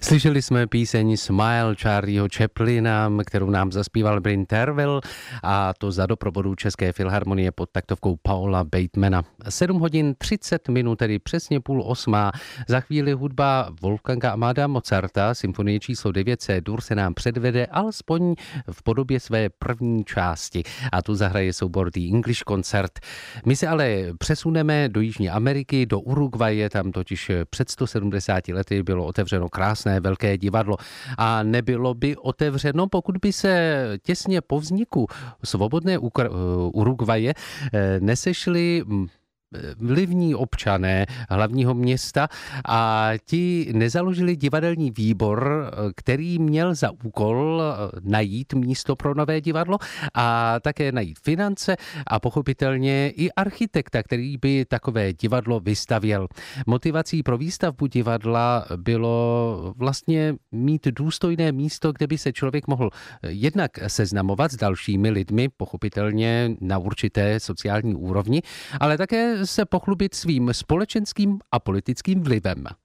Slyšeli jsme píseň Smile Charlieho Chaplina, kterou nám zaspíval Bryn Terwell, a to za doprovodu České filharmonie pod taktovkou Paula Batemana. 7 hodin 30 minut, tedy přesně 7:30. Za chvíli hudba Wolfganga Amadea Mozarta, symfonie číslo 9 C-dur se nám předvede alespoň v podobě své první části. A tu zahraje soubor The English Concert. My se ale přesuneme do Jižní Ameriky, do Uruguaye, tam totiž před 170 lety bylo otevřeno krásné velké divadlo. A nebylo by otevřeno, pokud by se těsně po vzniku svobodné Uruguaye nesešli vlivní občané hlavního města a ti nezaložili divadelní výbor, který měl za úkol najít místo pro nové divadlo a také najít finance a pochopitelně i architekta, který by takové divadlo vystavěl. Motivací pro výstavbu divadla bylo vlastně mít důstojné místo, kde by se člověk mohl jednak seznamovat s dalšími lidmi, pochopitelně na určité sociální úrovni, ale také se pochlubit svým společenským a politickým vlivem.